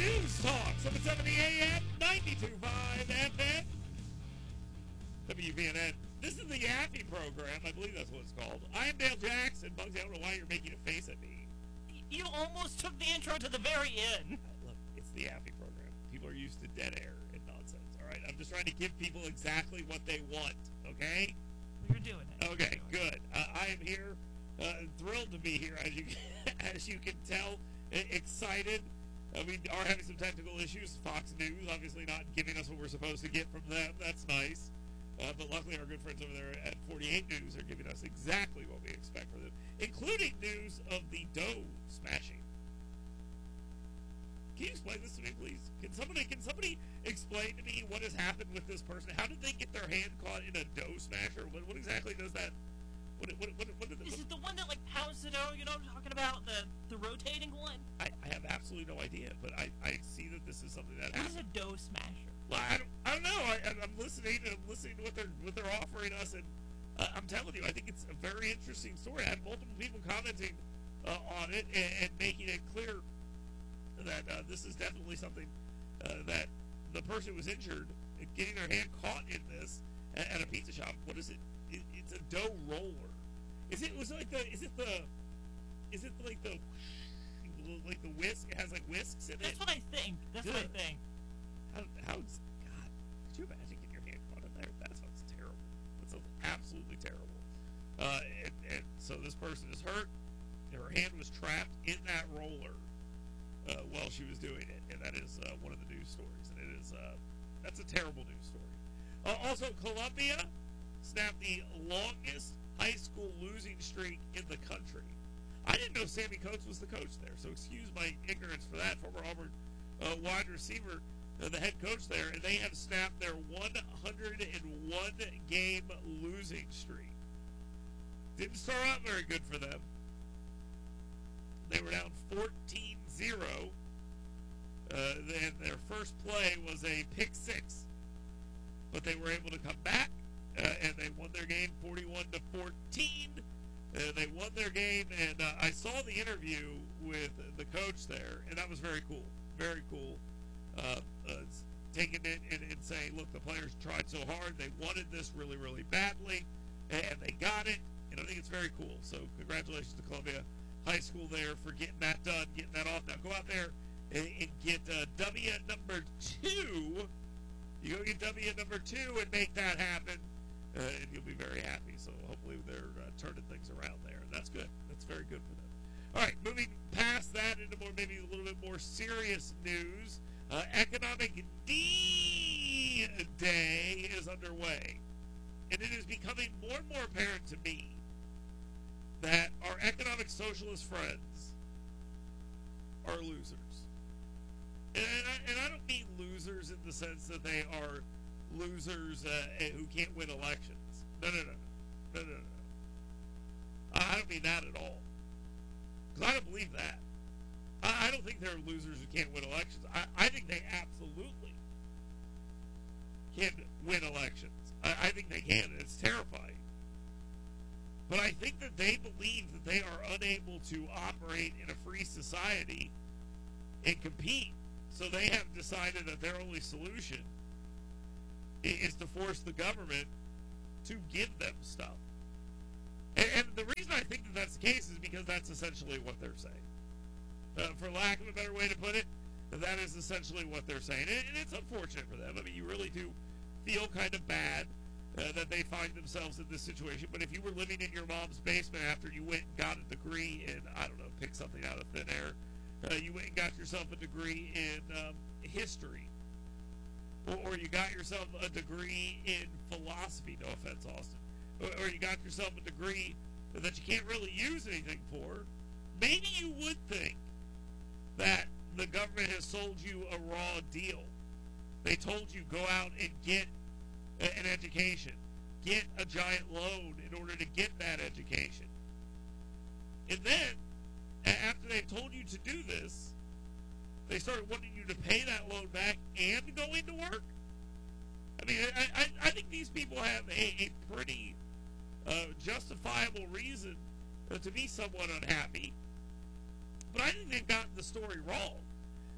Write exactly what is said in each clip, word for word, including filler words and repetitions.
News Talk, seven seventy A M, ninety-two point five F M, W V N N. This is the Yaffee program. I believe that's what it's called. I am Dale Jackson. Bugsy, I don't know why you're making a face at me. You almost took the intro to the very end. Look, it's the Yaffee program. People are used to dead air and nonsense, all right? I'm just trying to give people exactly what they want, okay? You're doing it. Okay, You're doing good. Uh, I am here, uh, thrilled to be here, as you as you can tell, e- excited. Uh, we are having some technical issues. Fox News obviously not giving us what we're supposed to get from them. That's nice. Uh, but luckily our good friends over there at forty-eight News are giving us exactly what we expect from them, including news of the Doe smashing. Can you explain this to me, please? Can somebody can somebody explain to me what has happened with this person? How did they get their hand caught in a Doe smasher? What, what exactly does that... What, what, what, what, what, Is it the one that, like, pounds the dough? You know what I'm talking about? The the rotating one? I, I have absolutely no idea, but I, I see that this is something that What is happened. a dough smasher? Well, I don't, I don't know. I, I'm listening and I'm listening to what they're what they're offering us, and uh, I'm telling you, I think it's a very interesting story. I had multiple people commenting uh, on it and, and making it clear that uh, this is definitely something uh, that the person who was injured, getting their hand caught in this at, at a pizza shop. What is it? it? It's a dough roller. Is it? Was it like the? Is it the? Is it like the? Like the whisk? It has like whisks in it. That's what I think. That's what I think. How, how's, God, could you imagine getting your hand caught in there? That sounds terrible. That sounds absolutely terrible. Uh, and, and so this person is hurt. Her hand was trapped in that roller uh, while she was doing it. And that is uh, one of the news stories. And it is, uh, that's a terrible news story. Uh, also, Columbia snapped the longest high school losing streak in the country. I didn't know Sammy Coates was the coach there, so excuse my ignorance for that. Former Auburn uh, wide receiver, uh, the head coach there, and they have snapped their one hundred one game losing streak. Didn't start out very good for them. They were down fourteen zero. Uh, then their first play was a pick six, but they were able to come back, uh, and they won their game forty-one to fourteen. Uh, they won their game, and uh, I saw the interview with the coach there, and that was very cool. Very cool. Uh, uh, taking it and, and saying, look, the players tried so hard. They wanted this really, really badly, and they got it. And I think it's very cool. So congratulations to Columbia High School there for getting that done, getting that off. Now go out there and, and get uh, W number two. You go get W number two and make that happen. Uh, and you'll be very happy. So hopefully they're uh, turning things around there. And that's good. That's very good for them. All right, moving past that into more, maybe a little bit more serious news. Uh, Economic D-Day is underway. And it is becoming more and more apparent to me that our economic socialist friends are losers. And I, and I don't mean losers in the sense that they are losers uh, who can't win elections. No, no, no, no, no, no, no. I don't mean that at all. Because I don't believe that. I, I don't think they're losers who can't win elections. I, I think they absolutely can win elections. I, I think they can. It's terrifying. But I think that they believe that they are unable to operate in a free society and compete. So they have decided that their only solution is to force the government to give them stuff. And, and the reason I think that that's the case is because that's essentially what they're saying. Uh, for lack of a better way to put it, that is essentially what they're saying. And, and it's unfortunate for them. I mean, you really do feel kind of bad uh, that they find themselves in this situation. But if you were living in your mom's basement after you went and got a degree in, I don't know, pick something out of thin air, uh, you went and got yourself a degree in um, history, or, or you got yourself a degree in philosophy, no offense, Austin, or, or you got yourself a degree that you can't really use anything for, maybe you would think that the government has sold you a raw deal. They told you go out and get a, an education, get a giant loan in order to get that education. And then, after they told you to do this, they started wanting you to pay that loan back and go into work. I mean, I, I, I think these people have a, a pretty uh, justifiable reason uh, to be somewhat unhappy. But I think they've gotten the story wrong.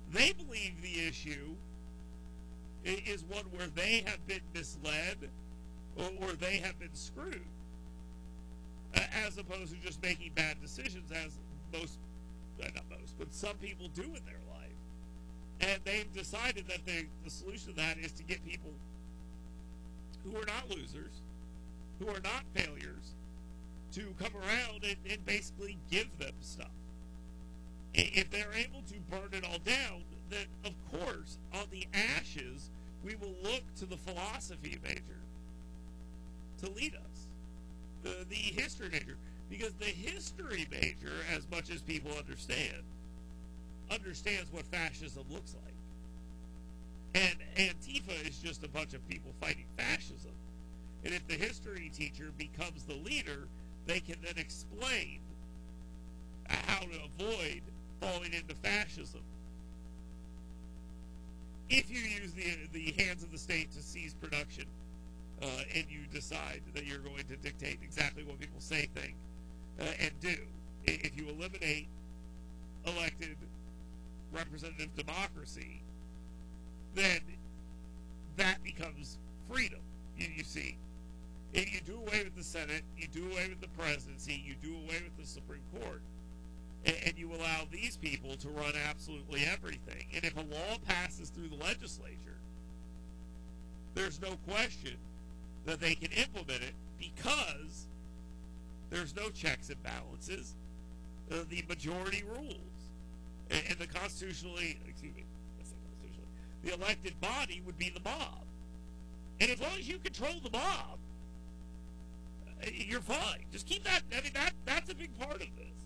They believe the issue i- is one where they have been misled or, or they have been screwed, uh, as opposed to just making bad decisions, as most, uh, not most, but some people do in their life. And they've decided that the, the solution to that is to get people who are not losers, who are not failures, to come around and, and basically give them stuff. If they're able to burn it all down, then of course, on the ashes, we will look to the philosophy major to lead us, the, the history major. Because the history major, as much as people understand, understands what fascism looks like. And Antifa is just a bunch of people fighting fascism. And if the history teacher becomes the leader, they can then explain how to avoid falling into fascism. If you use the the hands of the state to seize production, uh, and you decide that you're going to dictate exactly what people say, think, uh, and do, if you eliminate elected representative democracy, then that becomes freedom. You, you see, if you do away with the Senate, you do away with the presidency, you do away with the Supreme Court, and, and you allow these people to run absolutely everything. And if a law passes through the legislature, there's no question that they can implement it because there's no checks and balances. Uh, the majority rules. And, and the constitutionally, excuse me, that's not constitutionally, the elected body would be the mob. And as long as you control the mob, you're fine. Just keep that. I mean, that that's a big part of this.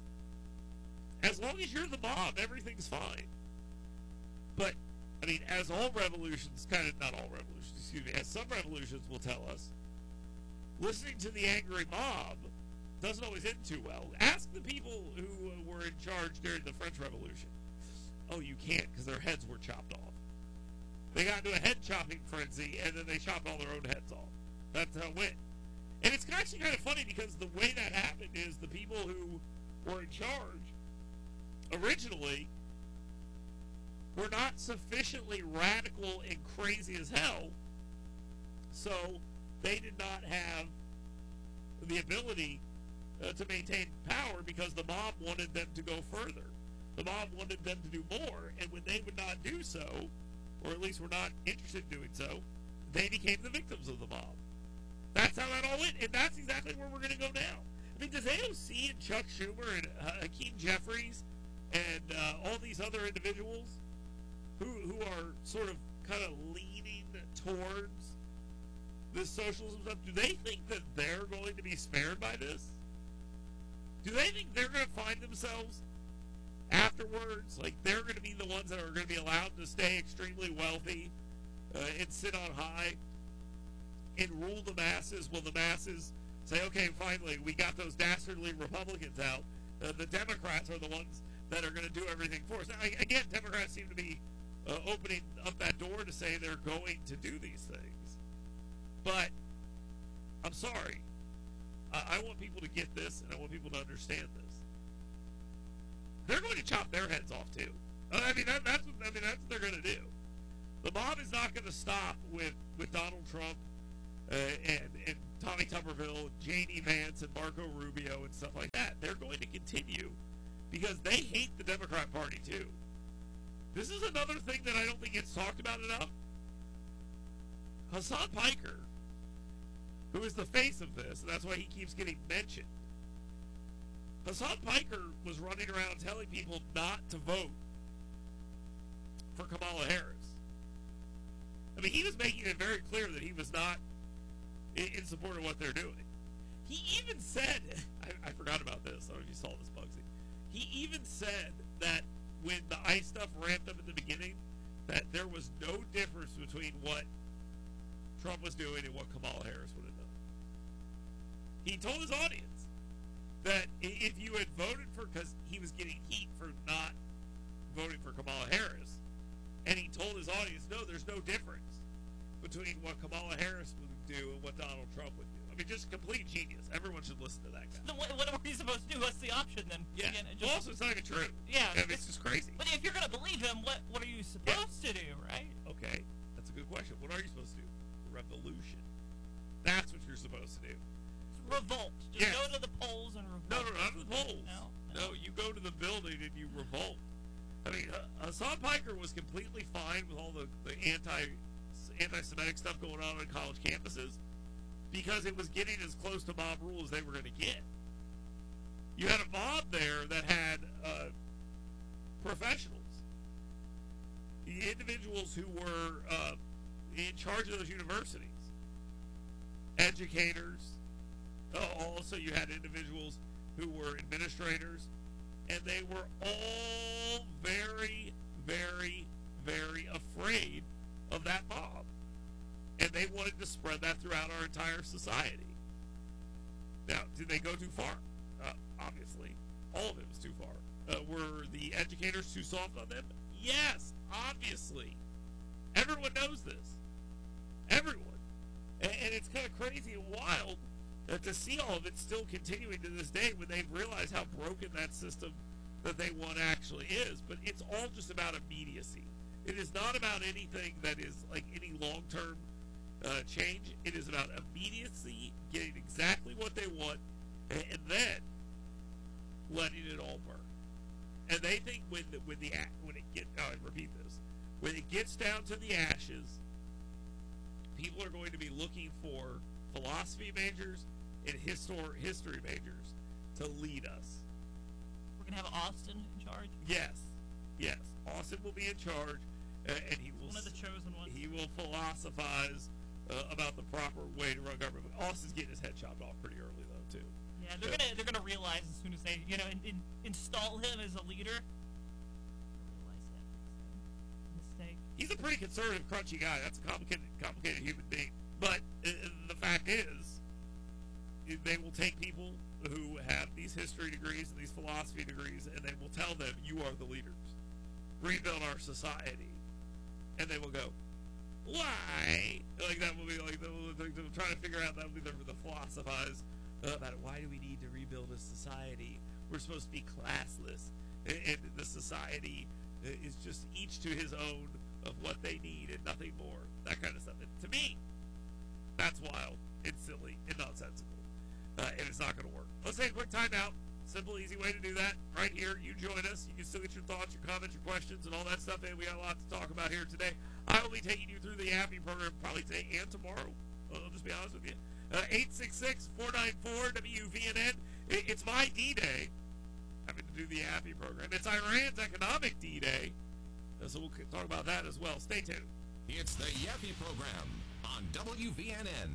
As long as you're the mob, everything's fine. But, I mean, as all revolutions, kind of, not all revolutions, excuse me, as some revolutions will tell us, listening to the angry mob doesn't always end too well. Ask the people who uh, were in charge during the French Revolution. Oh, you can't because their heads were chopped off. They got into a head chopping frenzy, and then they chopped all their own heads off. That's how it went. And it's actually kind of funny because the way that happened is the people who were in charge originally were not sufficiently radical and crazy as hell, so they did not have the ability uh, to maintain power because the mob wanted them to go further. The mob wanted them to do more, and when they would not do so, or at least were not interested in doing so, they became the victims of the mob. That's how that all went, and that's exactly where we're going to go now. I mean, does A O C and Chuck Schumer and uh, Hakeem Jeffries and uh, all these other individuals who who are sort of kind of leaning towards this socialism stuff, do they think that they're going to be spared by this? Do they think they're going to find themselves afterwards, like they're going to be the ones that are going to be allowed to stay extremely wealthy uh, and sit on high and rule the masses? Will the masses say, okay, finally, we got those dastardly Republicans out. Uh, the Democrats are the ones that are going to do everything for us. Now, again, Democrats seem to be uh, opening up that door to say they're going to do these things. But I'm sorry. I, I want people to get this, and I want people to understand this. They're going to chop their heads off, too. I mean, that, that's, what, I mean, that's what they're going to do. The mob is not going to stop with, with Donald Trump Uh, and, and Tommy Tuberville, J D Vance, and Marco Rubio, and stuff like that. They're going to continue because they hate the Democrat Party, too. This is another thing that I don't think gets talked about enough. Hassan Piker, who is the face of this, and that's why he keeps getting mentioned. Hassan Piker was running around telling people not to vote for Kamala Harris. I mean, he was making it very clear that he was not in support of what they're doing. He even said, I, I forgot about this, I don't know if you saw this, Bugsy. He even said that when the ICE stuff ramped up in the beginning, that there was no difference between what Trump was doing and what Kamala Harris would have done. He told his audience that if you had voted for, because he was getting heat for not voting for Kamala Harris, and he told his audience, no, there's no difference between what Kamala Harris would do and what Donald Trump would do. I mean, just complete genius. Everyone should listen to that guy. So what, what are we supposed to do? What's the option then? Yeah. Again, Well, also, it's not even true. Yeah. I mean, it's just crazy. But if you're going to believe him, what what are you supposed to do, right? Okay, that's a good question. What are you supposed to do? Revolution. That's what you're supposed to do. Revolt. Just Yes. go to the polls and revolt. No, no, not the polls. No, No, you go to the building and you revolt. I mean, uh, Hassan Piker was completely fine with all the, the anti, anti-Semitic stuff going on on college campuses because it was getting as close to mob rule as they were going to get. You had a mob there that had uh, professionals, the individuals who were uh, in charge of those universities, educators. Uh, also, you had individuals who were administrators, and they were all very, very, very afraid of that mob. And they wanted to spread that throughout our entire society. Now, did they go too far? Uh, obviously. All of it was too far. Uh, were the educators too soft on them? Yes, obviously. Everyone knows this. Everyone. And, and it's kind of crazy and wild uh, to see all of it still continuing to this day when they've realized how broken that system that they want actually is. But it's all just about immediacy. It is not about anything that is like any long-term uh, change. It is about immediacy, getting exactly what they want, and, and then letting it all burn. And they think when the, when the when it get oh, I repeat this when it gets down to the ashes, people are going to be looking for philosophy majors and histor- history majors to lead us. We're going to have Austin in charge? Yes. Yes. Austin will be in charge, uh, and he will... One of the chosen ones. He will philosophize uh, about the proper way to run government. Austin's getting his head chopped off pretty early, though, too. Yeah, they're gonna they're gonna realize as soon as they you know in, in, install him as a leader. Realize that mistake. He's a pretty conservative, crunchy guy. That's a complicated, complicated human being. But uh, the fact is, they will take people who have these history degrees and these philosophy degrees, and they will tell them, "You are the leaders. Rebuild our society," and they will go, "Why?" Like that will be like they'll, they'll try to figure out that will be the, the philosophize uh, about it. Why do we need to rebuild a society? We're supposed to be classless, and, and the society is just each to his own of what they need and nothing more. That kind of stuff. And to me, that's wild and silly and nonsensical, uh, and it's not going to work. Let's take a quick time out. Simple, easy way to do that. Right here, you join us. You can still get your thoughts, your comments, your questions, and all that stuff in. We got a lot to talk about here today. I will be taking you through the Happy program probably today and tomorrow. I'll just be honest with you. Uh, eight six six, four nine four, W V N N. It, it's my D-Day, having to do the Happy program. It's Iran's economic D-Day, uh, so we'll talk about that as well. Stay tuned. It's the Yappy program on W V N N.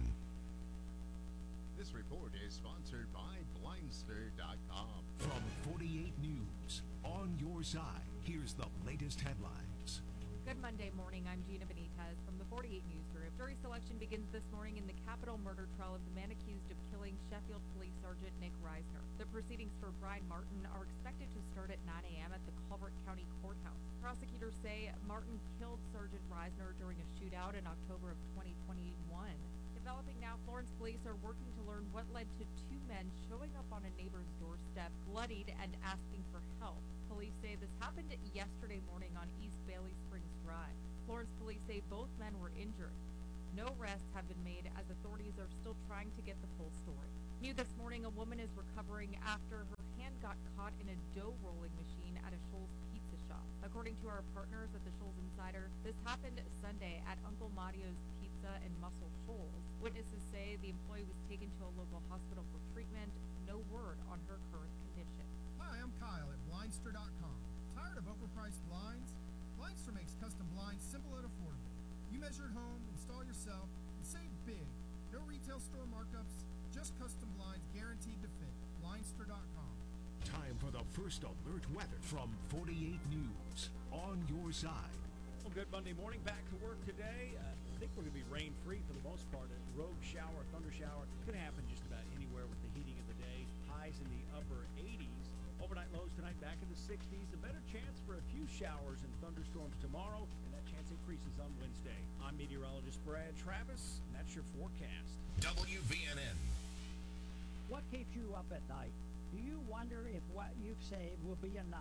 This report is sponsored by Blindster dot com. From forty-eight News, on your side, here's the latest headlines. Good Monday morning. I'm Gina Benitez from the forty-eight News Group. Jury selection begins this morning in the capital murder trial of the man accused of killing Sheffield Police Sergeant Nick Reisner. The proceedings for Brian Martin are expected to start at nine a.m. at the Culver County Courthouse. Prosecutors say Martin killed Sergeant Reisner during a shootout in October of twenty twenty-one. Developing now, Florence police are working to learn what led to two men showing up on a neighbor's doorstep, bloodied and asking for help. Police say this happened yesterday morning on East Bailey Springs Drive. Florence police say both men were injured. No arrests have been made as authorities are still trying to get the full story. New this morning, a woman is recovering after her hand got caught in a dough rolling machine at a Shoals pizza shop. According to our partners at the Shoals Insider, this happened Sunday at Uncle Mario's Pizza in Muscle Shoals. Witnesses say the employee was taken to a local hospital for treatment. No word on her current condition. Hi, I'm Kyle at Blindster dot com. Tired of overpriced blinds? Blindster makes custom blinds simple and affordable. You measure at home, install yourself, and save big. No retail store markups, just custom blinds guaranteed to fit. Blindster dot com. Time for the first alert weather from forty-eight News, on your side. Well, good Monday morning. Back to work today. Uh, I think we're going to be rain-free for the most part. A rogue shower, thunder shower. It's going to happen just about anywhere with the heating of the day. Highs in the upper eighties. Overnight lows tonight back in the sixties. A better chance for a few showers and thunderstorms tomorrow, and that chance increases on Wednesday. I'm meteorologist Brad Travis, and that's your forecast. W V N N. What keeps you up at night? Do you wonder if what you've saved will be enough?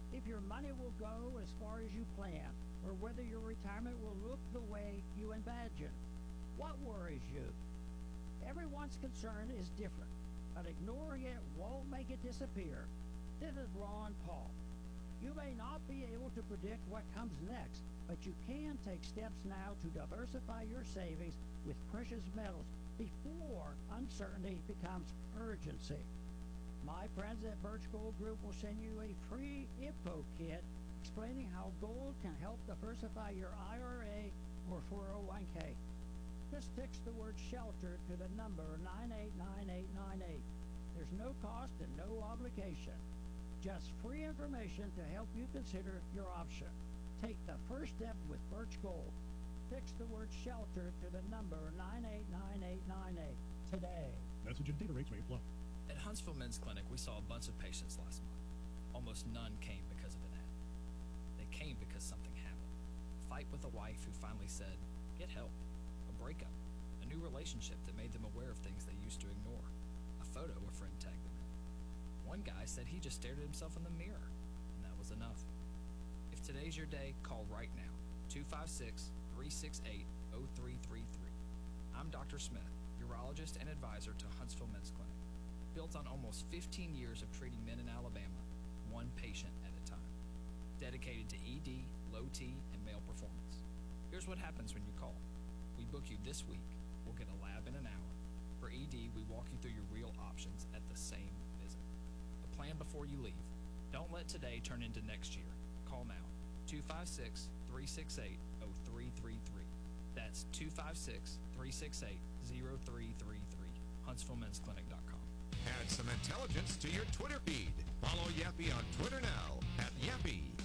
if your money will go as far as you plan, or whether your retirement will look the way you imagine. What worries you? Everyone's concern is different, but ignoring it won't make it disappear. This is Ron Paul. You may not be able to predict what comes next, but you can take steps now to diversify your savings with precious metals before uncertainty becomes urgency. My friends at Birch Gold Group will send you a free info kit explaining how gold can help diversify your I R A or four oh one k. Just text the word SHELTER to the number nine eight nine eight nine eight. There's no cost and no obligation. Just free information to help you consider your option. Take the first step with Birch Gold. Text the word SHELTER to the number nine eight nine eight nine eight today. Message and data rates may apply. At Huntsville Men's Clinic, we saw a bunch of patients last month. Almost none came because of an ad. They came because something happened. A fight with a wife who finally said, get help. A breakup. A new relationship that made them aware of things they used to ignore. A photo a friend tagged them in. One guy said he just stared at himself in the mirror, and that was enough. If today's your day, call right now. two five six, three six eight, zero three three three. I'm Doctor Smith, urologist and advisor to Huntsville Men's Clinic. Built on almost fifteen years of treating men in Alabama, one patient at a time. Dedicated to E D, low T, and male performance. Here's what happens when you call. We book you this week. We'll get a lab in an hour. For E D, we walk you through your real options at the same visit. A plan before you leave. Don't let today turn into next year. Call now. two five six, three six eight, zero three three three. That's two five six, three six eight, zero three three three. Huntsville Men's Clinic dot com. Add some intelligence to your Twitter feed. Follow Yappy on Twitter now at Yappy.